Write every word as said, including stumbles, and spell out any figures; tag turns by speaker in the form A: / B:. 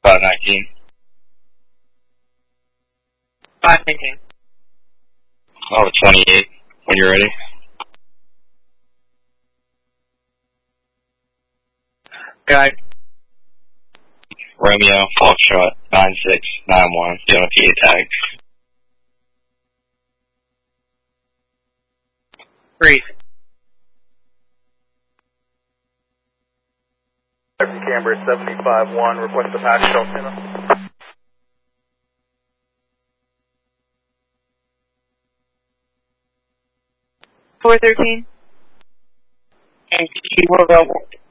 A: five nineteen.
B: five nineteen.
A: Oh, twenty-eight, when you're ready.
B: Guide.
A: Romeo, Foxtrot, nine six nine one, doing a P A tag.
B: Breathe.
C: Camber seventy-five one, request a patch, Deltina.
B: four thirteen. And you will go